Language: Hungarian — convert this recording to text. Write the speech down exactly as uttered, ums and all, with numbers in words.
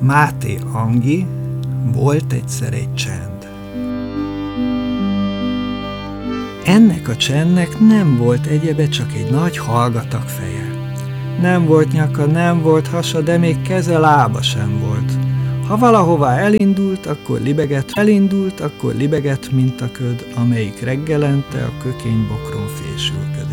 Máté Angi, volt egyszer egy csend. Ennek a csendnek nem volt egyebe, csak egy nagy hallgatag feje. Nem volt nyaka, nem volt hasa, de még keze, lába sem volt. Ha valahová elindult, akkor libegett, elindult, akkor libegett, mint a köd, amelyik reggelente a kökény bokron fésülköd.